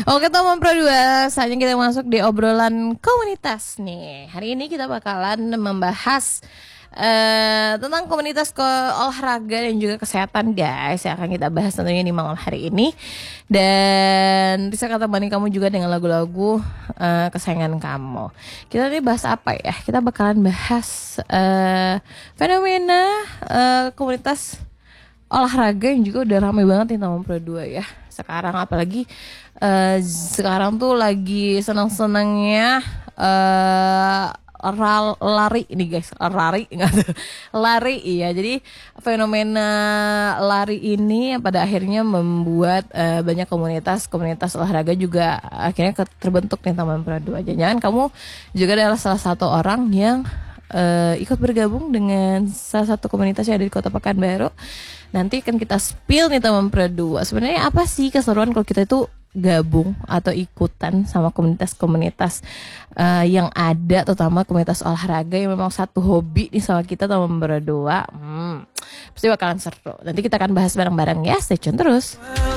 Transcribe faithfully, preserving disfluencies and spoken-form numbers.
Oke teman Pro dua, saatnya kita masuk di obrolan komunitas nih. Hari ini kita bakalan membahas uh, tentang komunitas ke olahraga dan juga kesehatan guys. Yang akan kita bahas tentunya di malam hari ini. Dan bisa temani kamu juga dengan lagu-lagu uh, kesayangan kamu. Kita ini bahas apa ya? Kita bakalan bahas uh, fenomena uh, komunitas olahraga yang juga udah ramai banget nih teman Pro dua ya. Sekarang apalagi uh, sekarang tuh lagi senang-senangnya uh, lari ini guys, lari enggak tuh. Lari iya. Jadi fenomena lari ini pada akhirnya membuat uh, banyak komunitas-komunitas olahraga juga akhirnya terbentuk nih teman Pro dua. Jangan kamu juga adalah salah satu orang yang uh, ikut bergabung dengan salah satu komunitas yang ada di Kota Pekanbaru. Nanti kan kita spill nih teman Pro dua. Sebenarnya apa sih keseruan kalau kita itu gabung atau ikutan sama komunitas-komunitas uh, yang ada, terutama komunitas olahraga yang memang satu hobi nih sama kita teman Pro dua. Hmm, pasti bakalan seru. Nanti kita akan bahas bareng-bareng ya. Stay tune terus.